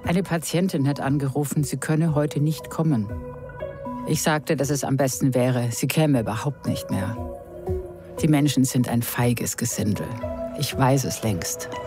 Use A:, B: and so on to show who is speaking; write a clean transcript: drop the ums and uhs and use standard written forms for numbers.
A: Eine Patientin hat angerufen, sie könne heute nicht kommen. Ich sagte, dass es am besten wäre, sie käme überhaupt nicht mehr. Die Menschen sind ein feiges Gesindel. Ich weiß es längst.